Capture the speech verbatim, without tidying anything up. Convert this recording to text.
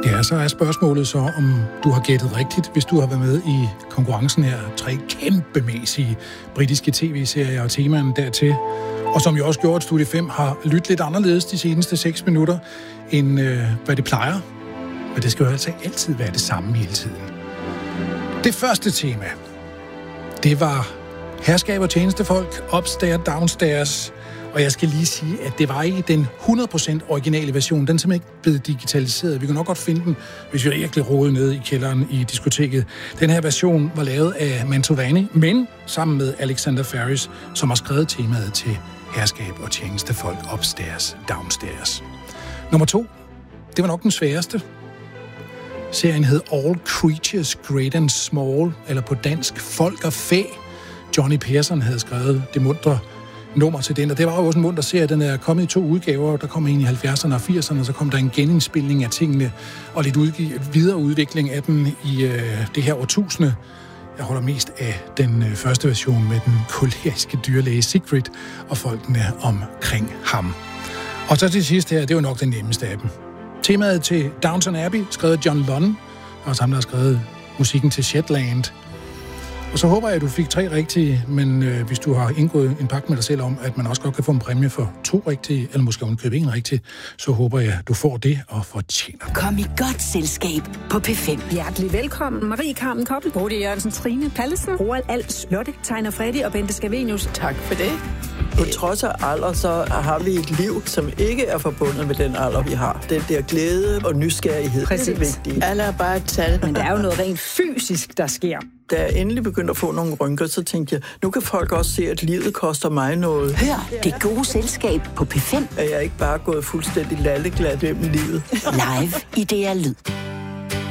Ja, så er spørgsmålet så, om du har gættet rigtigt, hvis du har været med i konkurrencen her. Tre kæmpemæssige britiske tv-serier og temaerne dertil. Og som jo også gjorde, at Studie fem har lyttet lidt anderledes de seneste seks minutter, end øh, hvad det plejer. Men det skal jo altså altid være det samme hele tiden. Det første tema, det var herskab og tjenestefolk, upstairs, downstairs. Og jeg skal lige sige, at det var ikke den hundrede procent originale version. Den er simpelthen ikke blevet digitaliseret. Vi kan nok godt finde den, hvis vi virkelig rodede nede i kælderen i diskoteket. Den her version var lavet af Mantovani, men sammen med Alexander Farris, som har skrevet temaet til herskab og tjenestefolk, upstairs, downstairs. Nummer to, det var nok den sværeste. Serien hed All Creatures Great and Small, eller på dansk Folk og Fæ. Johnny Persson havde skrevet det muntre nummer til den, og det var jo også en munter serie. Den er kommet i to udgaver. Der kom en i halvfjerdserne og firserne, og så kom der en genindspilning af tingene, og lidt udgiv- videre udvikling af den i øh, det her årtusinde. Jeg holder mest af den øh, første version med den koleriske dyrlæge Siegfried og folkene omkring ham. Og så til sidst her, det var nok den nemmeste af dem. Temaet til Downton Abbey, skrevet af John Lunn, og ham, der har skrevet musikken til Shetland. Og så håber jeg, at du fik tre rigtige, men øh, hvis du har indgået en pagt med dig selv om, at man også godt kan få en præmie for to rigtige, eller måske om købe en rigtig, så håber jeg, at du får det og fortjener det. Kom i godt selskab på P fem. Hjertelig velkommen. Marie Carmen Koppel, Bodil Jørgensen, Trine Pallesen, Roald Als, Lotte, Tegner Freddy og Bente Scavenius. Tak for det. På trods af alder, så har vi et liv, som ikke er forbundet med den alder, vi har. Den der glæde og nysgerrighed, Præcis. det er vigtigt. Alder er bare et tal. Men der er jo noget rent fysisk, der sker. Da jeg endelig begyndte at få nogle rynker, så tænkte jeg, nu kan folk også se, at livet koster mig noget. Hør det gode selskab på P fem. At jeg ikke bare er gået fuldstændig lalleglad gennem livet. Live i D R Lyd.